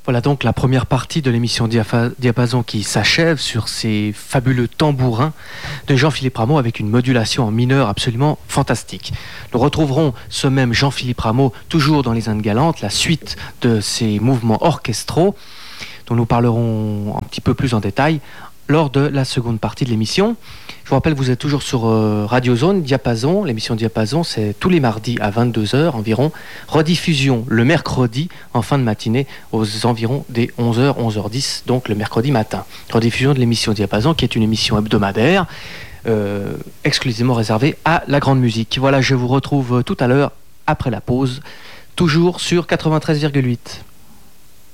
Voilà donc la première partie de l'émission Diapason qui s'achève sur ces fabuleux tambourins de Jean-Philippe Rameau avec une modulation en mineur absolument fantastique. Nous retrouverons ce même Jean-Philippe Rameau toujours dans les Indes galantes, la suite de ces mouvements orchestraux dont nous parlerons un petit peu plus en détail lors de la seconde partie de l'émission. Je vous rappelle que vous êtes toujours sur Radio Zone, Diapason. L'émission Diapason, c'est tous les mardis à 22h environ. Rediffusion le mercredi en fin de matinée aux environs des 11h, 11h10, donc le mercredi matin. Rediffusion de l'émission Diapason qui est une émission hebdomadaire exclusivement réservée à la grande musique. Voilà, je vous retrouve tout à l'heure après la pause, toujours sur 93,8.